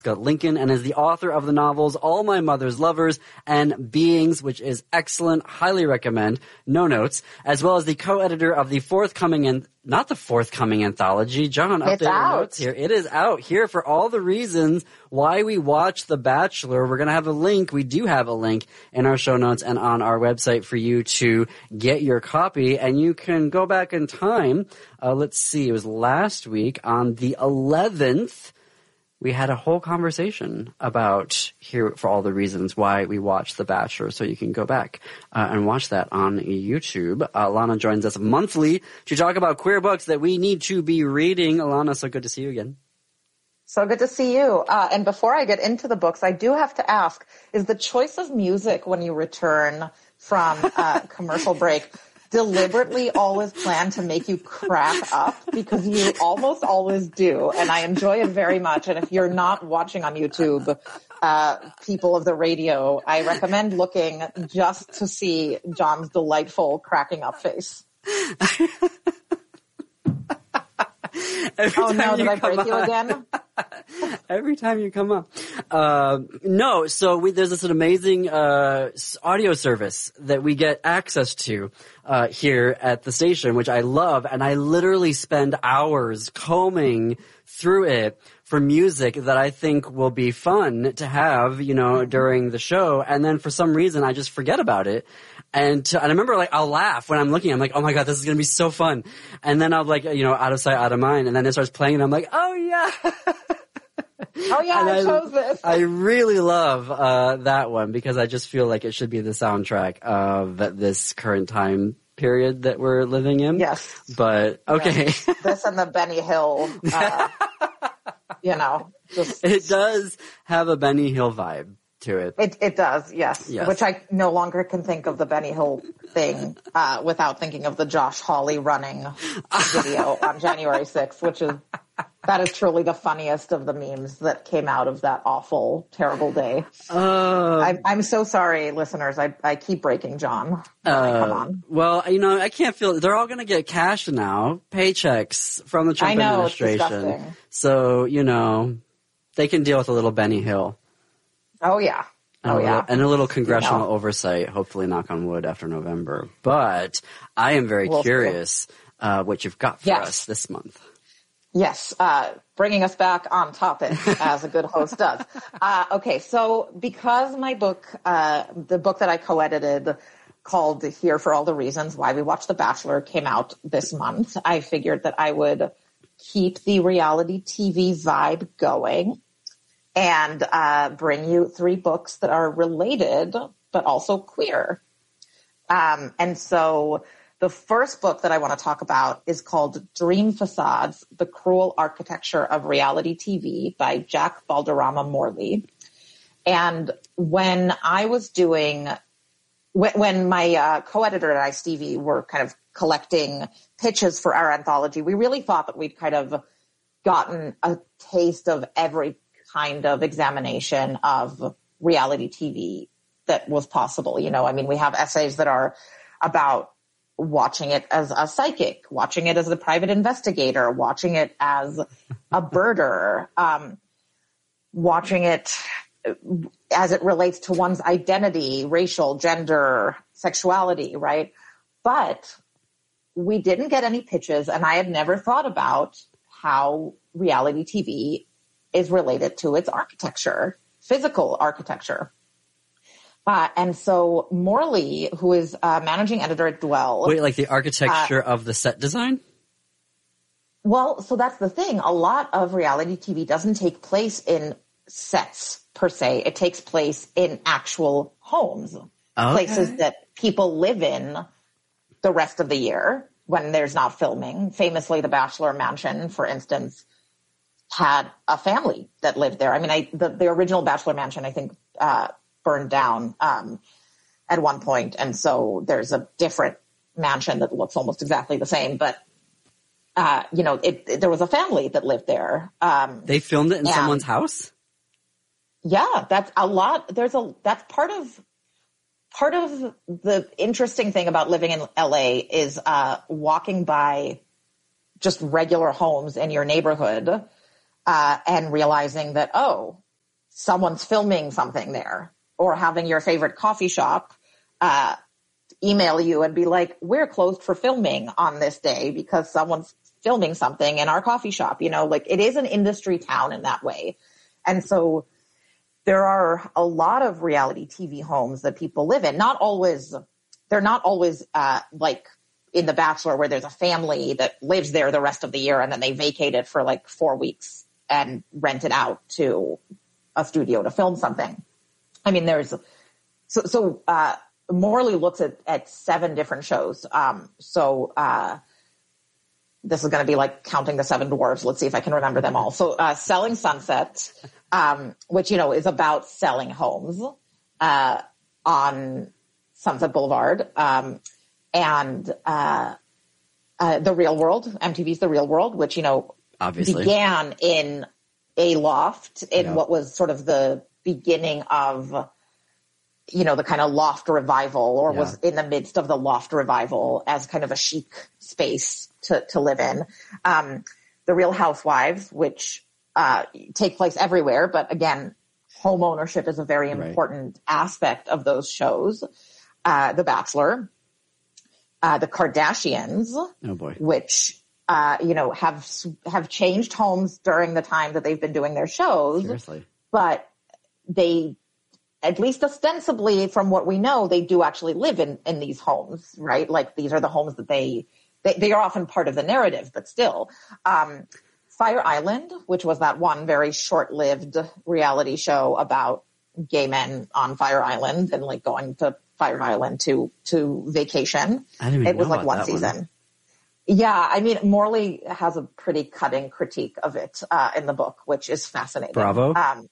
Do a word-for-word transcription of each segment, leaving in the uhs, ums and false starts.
Lincoln, and is the author of the novels All My Mother's Lovers and Beings, which is excellent. Highly recommend. No notes. As well as the co-editor of the forthcoming and not the forthcoming anthology. John, update your notes here. It is out here for all the reasons why we watch The Bachelor. We're going to have a link. We do have a link in our show notes and on our website for you to get your copy, and you can go back in time. Uh, let's see. It was last week on the eleventh. We had a whole conversation about here for all the reasons why we watch The Bachelor, so you can go back uh, and watch that on YouTube. Uh, Alana joins us monthly to talk about queer books that we need to be reading. Alana, so good to see you again. So good to see you. Uh, and before I get into the books, I do have to ask, is the choice of music when you return from uh, commercial break deliberately always plan to make you crack up? Because you almost always do, and I enjoy it very much. And if you're not watching on YouTube, uh, people of the radio, I recommend looking just to see John's delightful cracking up face. Every oh no, did I break on. you again? Every time you come up. Uh, no, so we, there's this amazing uh, audio service that we get access to uh, here at the station, which I love, and I literally spend hours combing through it for music that I think will be fun to have, you know, during the show, and then for some reason I just forget about it. And, to, and I remember, like, I'll laugh when I'm looking. I'm like, oh my God, this is going to be so fun. And then I'll, like, you know, out of sight, out of mind. And then it starts playing and I'm like, oh yeah. Oh yeah, I, I chose this. I really love, uh, that one because I just feel like it should be the soundtrack of this current time period that we're living in. Yes. But, okay. Yes. This and the Benny Hill, uh, you know, just. It does have a Benny Hill vibe to it. It it does, yes. yes. Which I no longer can think of the Benny Hill thing uh, without thinking of the Josh Hawley running video on January sixth, which is that is truly the funniest of the memes that came out of that awful, terrible day. Uh, I, I'm so sorry, listeners. I I keep breaking John. Uh, Come on. Well, you know, I can't feel they're all going to get cash now, paychecks from the Trump I know, administration. It's disgusting. So you know, they can deal with a little Benny Hill. Oh, yeah. Oh, and yeah. Little, and a little congressional you know. oversight, hopefully, knock on wood, after November. But I am very we'll curious uh, what you've got for yes. us this month. Yes. Uh, bringing us back on topic, as a good host does. Uh, okay, so because my book, uh, the book that I co-edited called Here for All the Reasons Why We Watch The Bachelor came out this month, I figured that I would keep the reality T V vibe going and uh, bring you three books that are related but also queer. Um, and so the first book that I want to talk about is called Dream Facades, The Cruel Architecture of Reality T V by Jack Valderrama Morley. And when I was doing, when, when my uh, co-editor and I, Stevie, were kind of collecting pitches for our anthology, we really thought that we'd kind of gotten a taste of every kind of examination of reality T V that was possible. You know, I mean, we have essays that are about watching it as a psychic, watching it as a private investigator, watching it as a birder, um, watching it as it relates to one's identity, racial, gender, sexuality, right? But we didn't get any pitches, and I had never thought about how reality T V is related to its architecture, physical architecture. Uh, and so Morley, who is uh, managing editor at Dwell. Wait, like the architecture uh, of the set design? Well, so that's the thing. A lot of reality T V doesn't take place in sets per se. It takes place in actual homes, okay. Places that people live in the rest of the year when there's not filming. Famously, the Bachelor Mansion, for instance, had a family that lived there. I mean, I, the, the original Bachelor Mansion, I think, uh, burned down um, at one point. And so there's a different mansion that looks almost exactly the same. But, uh, you know, it, it, there was a family that lived there. Um, they filmed it in someone's house? Yeah, that's a lot. There's a, that's part of, part of the interesting thing about living in L A is uh, walking by just regular homes in your neighborhood Uh, and realizing that, oh, someone's filming something there, or having your favorite coffee shop uh, email you and be like, we're closed for filming on this day because someone's filming something in our coffee shop. You know, like it is an industry town in that way. And so there are a lot of reality T V homes that people live in. Not always, they're not always uh, like in The Bachelor where there's a family that lives there the rest of the year and then they vacate it for like four weeks and rent it out to a studio to film something. I mean, there's, so, so uh, Morley looks at, at seven different shows. Um, so uh, this is going to be like counting the seven dwarves. Let's see if I can remember them all. So uh, Selling Sunset, um, which, you know, is about selling homes uh, on Sunset Boulevard. Um, and uh, uh, The Real World, M T V's The Real World, which, you know, obviously began in a loft in yeah. what was sort of the beginning of, you know, the kind of loft revival, or yeah. was in the midst of the loft revival as kind of a chic space to, to live in. Um, The Real Housewives, which uh, take place everywhere, but again, home ownership is a very important right. aspect of those shows. Uh, The Bachelor, uh, The Kardashians, oh boy, which uh, you know have have changed homes during the time that they've been doing their shows. Seriously. But they, at least ostensibly from what we know, they do actually live in, in these homes, right? Like these are the homes that they, they, they are often part of the narrative, but still. Um, Fire Island, which was that one very short-lived reality show about gay men on Fire Island and like going to Fire Island to, to vacation. I didn't even it was know like about one that season. One. Yeah, I mean, Morley has a pretty cutting critique of it uh, in the book, which is fascinating. Bravo. Um,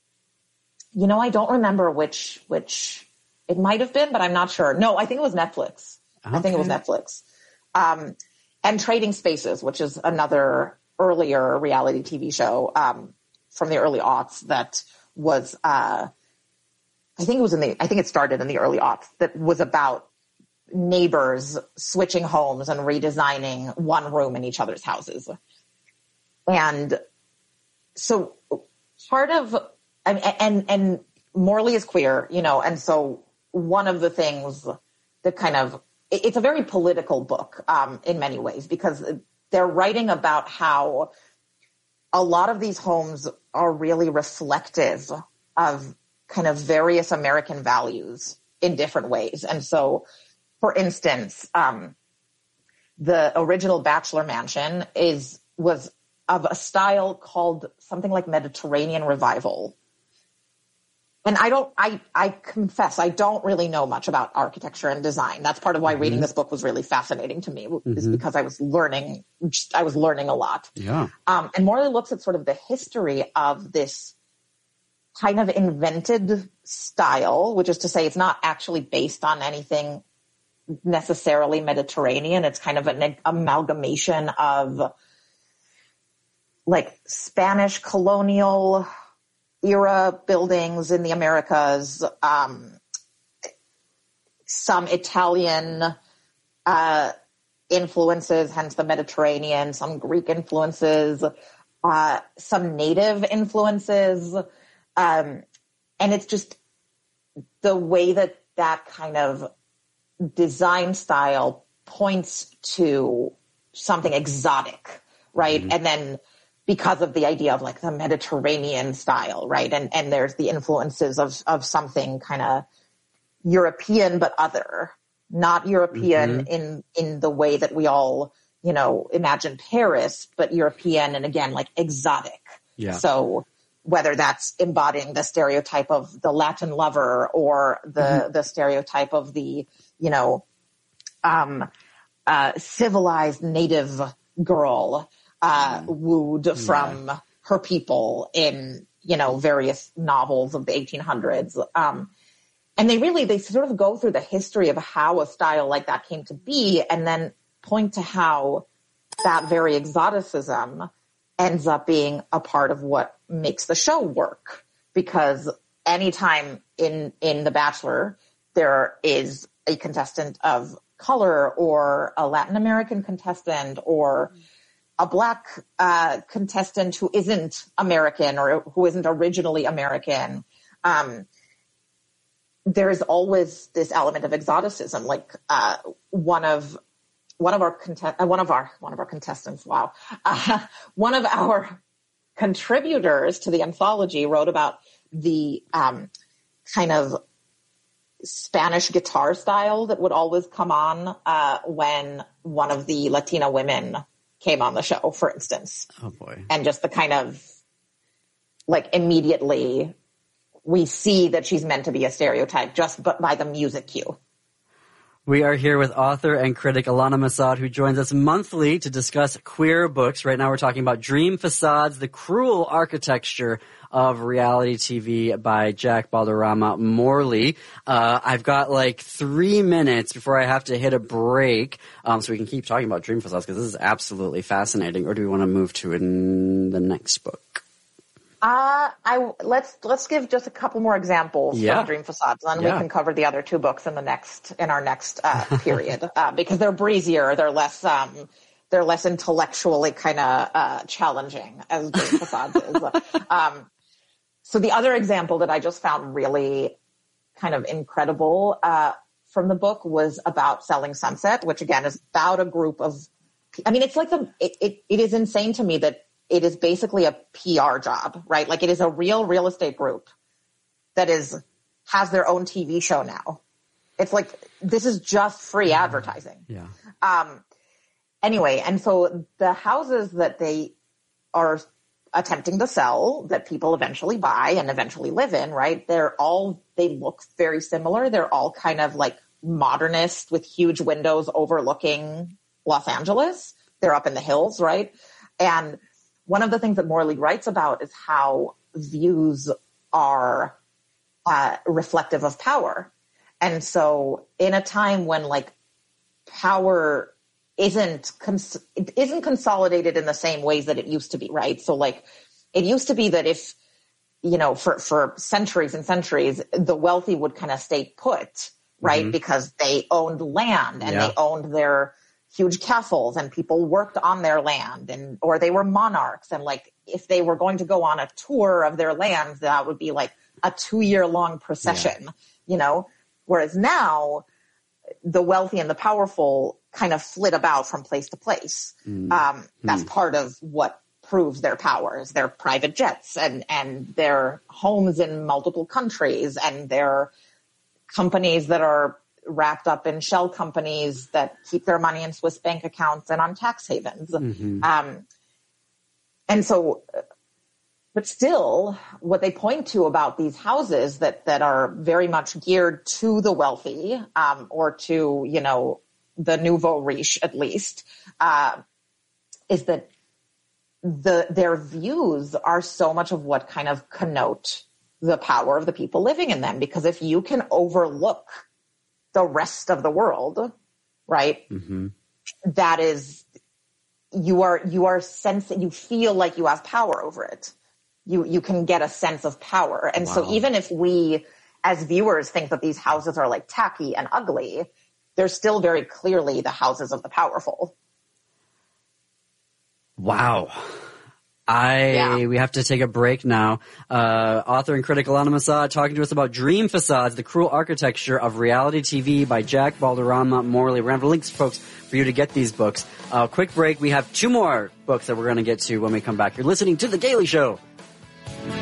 you know, I don't remember which which it might have been, but I'm not sure. No, I think it was Netflix. Okay. I think it was Netflix. Um, and Trading Spaces, which is another earlier reality T V show um, from the early aughts that was, uh, I think it was in the, I think it started in the early aughts, that was about neighbors switching homes and redesigning one room in each other's houses. And so part of, I mean, and, and Morley is queer, you know, and so one of the things that kind of, it's a very political book um, in many ways, because they're writing about how a lot of these homes are really reflective of kind of various American values in different ways. And so, for instance, um, the original Bachelor Mansion is was of a style called something like Mediterranean Revival. And I don't, I, I confess, I don't really know much about architecture and design. That's part of why mm-hmm. reading this book was really fascinating to me, mm-hmm. is because I was learning, just, I was learning a lot. Yeah. Um, and Morley looks at sort of the history of this kind of invented style, which is to say it's not actually based on anything necessarily Mediterranean. It's kind of an amalgamation of like Spanish colonial era buildings in the Americas, um, some Italian uh, influences, hence the Mediterranean, some Greek influences, uh, some native influences. Um, and it's just the way that that kind of design style points to something exotic, right? Mm-hmm. And then because of the idea of like the Mediterranean style, right? And and there's the influences of of something kind of European but other, not European mm-hmm. in in the way that we all, you know, imagine Paris, but European and again like exotic. Yeah. So whether that's embodying the stereotype of the Latin lover or the mm-hmm. the stereotype of the, you know, um, uh, civilized native girl. Uh, wooed from yeah. her people in, you know, various novels of the eighteen hundreds. Um, and they really, they sort of go through the history of how a style like that came to be and then point to how that very exoticism ends up being a part of what makes the show work. Because anytime in, in The Bachelor, there is a contestant of color or a Latin American contestant or a black uh, contestant who isn't American or who isn't originally American, um, there's always this element of exoticism. Like uh, one of one of our contest uh, one of our one of our contestants, wow, uh, one of our contributors to the anthology wrote about the um, kind of Spanish guitar style that would always come on uh, when one of the Latina women came on the show, for instance. Oh boy. And just the kind of like immediately we see that she's meant to be a stereotype just but by the music cue. We are here with author and critic Ilana Massad, who joins us monthly to discuss queer books. Right now we're talking about Dream Facades, the Cruel Architecture of Reality T V by Jack Balderrama Morley. Uh, I've got like three minutes before I have to hit a break, um, so we can keep talking about Dream Facades because this is absolutely fascinating. Or do we want to move to in the next book? Uh, I let's let's give just a couple more examples Yeah. from Dream Facades, and then Yeah. we can cover the other two books in the next in our next uh, period uh, because they're breezier, they're less um, they're less intellectually kind of uh, challenging as Dream Facades is. Um, so the other example that I just found really kind of incredible uh, from the book was about Selling Sunset, which again is about a group of. I mean, it's like the it it, it is insane to me that. It is basically a P R job, right? Like it is a real real estate group that is has their own T V show now. It's like this is just free advertising. Yeah. Um, anyway, and so the houses that they are attempting to sell that people eventually buy and eventually live in, right? They're all they look very similar. They're all kind of like modernist with huge windows overlooking Los Angeles. They're up in the hills, right? And one of the things that Morley writes about is how views are uh, reflective of power. And so in a time when like power isn't, cons- it isn't consolidated in the same ways that it used to be, right? So like it used to be that if, you know, for, for centuries and centuries, the wealthy would kind of stay put, right? Mm-hmm. Because they owned land and yeah. they owned their huge castles and people worked on their land and, or they were monarchs. And like, if they were going to go on a tour of their land, that would be like a two year long procession, yeah. you know, whereas now the wealthy and the powerful kind of flit about from place to place. Mm. Um, that's mm. part of what proves their power is their private jets and, and their homes in multiple countries and their companies that are wrapped up in shell companies that keep their money in Swiss bank accounts and on tax havens. Mm-hmm. Um, and so, but still what they point to about these houses that, that are very much geared to the wealthy, um, or to, you know, the nouveau riche at least, uh, is that the, their views are so much of what kind of connote the power of the people living in them. Because if you can overlook the rest of the world, right? Mm-hmm. That is, you are, you are sensing, you feel like you have power over it. You, you can get a sense of power. And wow. so even if we as viewers think that these houses are like tacky and ugly, they're still very clearly the houses of the powerful. Wow. I, yeah. we have to take a break now. Uh, author and critic Ilana Massad talking to us about Dream Facades, the Cruel Architecture of Reality T V by Jack Balderrama Morley. We're going to have links, folks, for you to get these books. Uh, quick break. We have two more books that we're going to get to when we come back. You're listening to The Daily Show.